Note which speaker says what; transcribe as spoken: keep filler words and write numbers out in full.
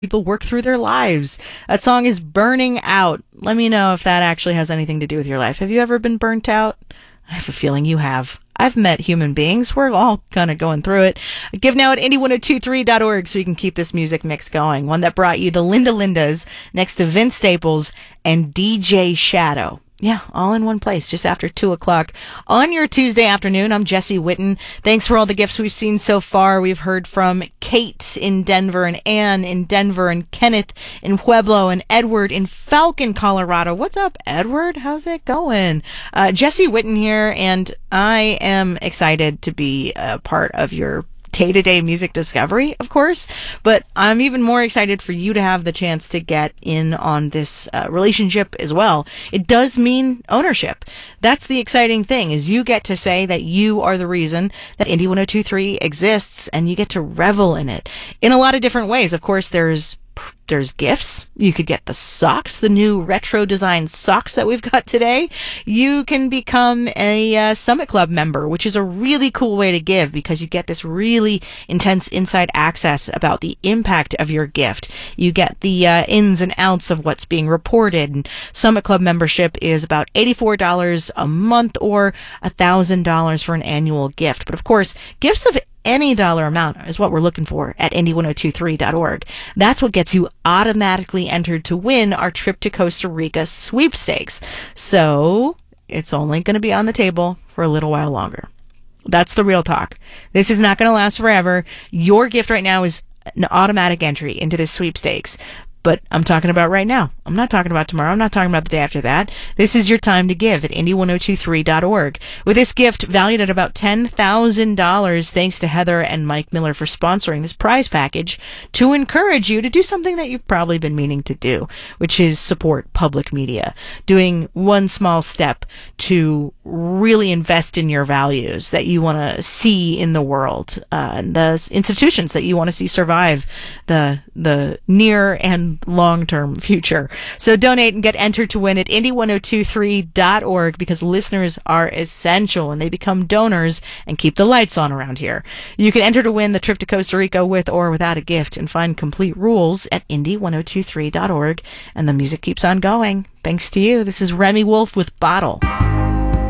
Speaker 1: people work through their lives. That song is Burning Out. Let me know if that actually has anything to do with your life. Have you ever been burnt out? I have a feeling you have. I've met human beings. We're all kind of going through it. Give now at indie ten twenty-three dot org so you can keep this music mix going. One that brought you the Linda Lindas next to Vince Staples and D J Shadow. Yeah, all in one place, just after two o'clock on your Tuesday afternoon. I'm Jesse Witten. Thanks for all the gifts we've seen so far. We've heard from Kate in Denver, and Ann in Denver, and Kenneth in Pueblo, and Edward in Falcon, Colorado. What's up, Edward? How's it going? Uh, Jesse Witten here, and I am excited to be a part of your day-to-day music discovery, of course, but I'm even more excited for you to have the chance to get in on this uh, relationship as well. It does mean ownership. That's the exciting thing, is you get to say that you are the reason that Indie ten twenty-three exists, and you get to revel in it in a lot of different ways. Of course, there's There's gifts. You could get the socks, the new retro design socks that we've got today. You can become a uh, Summit Club member, which is a really cool way to give, because you get this really intense inside access about the impact of your gift. You get the uh, ins and outs of what's being reported. And Summit Club membership is about eighty-four dollars a month or one thousand dollars for an annual gift. But of course, gifts of any dollar amount is what we're looking for at indie ten twenty-three dot org. That's what gets you automatically entered to win our trip to Costa Rica sweepstakes. So it's only going to be on the table for a little while longer. That's the real talk. This is not going to last forever. Your gift right now is an automatic entry into this sweepstakes. But I'm talking about right now. I'm not talking about tomorrow. I'm not talking about the day after that. This is your time to give at indie ten twenty-three dot org. With this gift valued at about ten thousand dollars, thanks to Heather and Mike Miller for sponsoring this prize package to encourage you to do something that you've probably been meaning to do, which is support public media. Doing one small step to really invest in your values that you want to see in the world, uh, and the institutions that you want to see survive the the near and long-term future. So donate and get entered to win at indie ten twenty-three dot org, because listeners are essential and they become donors and keep the lights on around here. You can enter to win the trip to Costa Rica with or without a gift, and find complete rules at indie ten twenty-three dot org. And the music keeps on going. Thanks to you. This is Remy Wolf with Bottle.